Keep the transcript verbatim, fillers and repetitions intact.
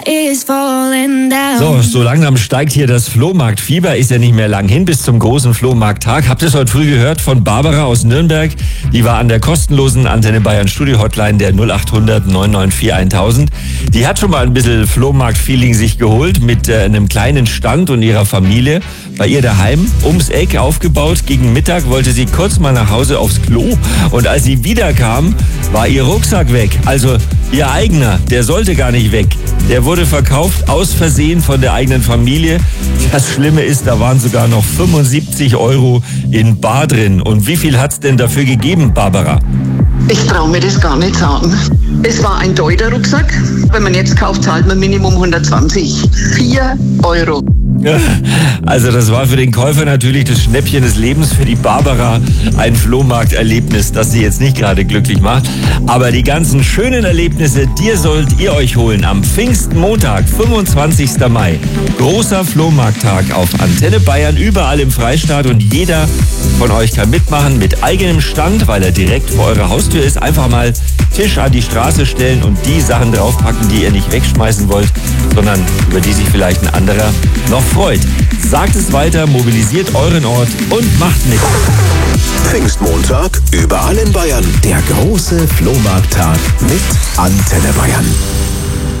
is falling down. So, so langsam steigt hier das Flohmarktfieber. Ist ja nicht mehr lang hin bis zum großen Flohmarkttag. Habt ihr es heute früh gehört von Barbara aus Nürnberg? Die war an der kostenlosen Antenne Bayern Studio Hotline der null acht hundert neun neun vier tausend. Die hat schon mal ein bisschen Flohmarkt-Feeling sich geholt mit äh, einem kleinen Stand und ihrer Familie. Bei ihr daheim, ums Eck aufgebaut. Gegen Mittag wollte sie kurz mal nach Hause aufs Klo. Und als sie wiederkam, war ihr Rucksack weg. Also ihr eigener, der sollte gar nicht weg. Der wurde verkauft, aus Versehen von der eigenen Familie. Das Schlimme ist, da waren sogar noch fünfundsiebzig Euro in bar drin. Und wie viel hat's denn dafür gegeben, Barbara? Ich traue mir das gar nicht sagen. Es war ein Deuter-Rucksack. Wenn man jetzt kauft, zahlt man Minimum hundertzwanzig. vier Euro. Also das war für den Käufer natürlich das Schnäppchen des Lebens, für die Barbara ein Flohmarkterlebnis, das sie jetzt nicht gerade glücklich macht. Aber die ganzen schönen Erlebnisse, die sollt ihr euch holen am Pfingstmontag, fünfundzwanzigsten Mai. Großer Flohmarkttag auf Antenne Bayern, überall im Freistaat, und jeder von euch kann mitmachen mit eigenem Stand, weil er direkt vor eurer Haustür ist. Einfach mal Tisch an die Straße stellen und die Sachen draufpacken, die ihr nicht wegschmeißen wollt, sondern über die sich vielleicht ein anderer noch freut. Sagt es weiter, mobilisiert euren Ort und macht mit. Pfingstmontag überall in Bayern. Der große Flohmarkttag mit Antenne Bayern.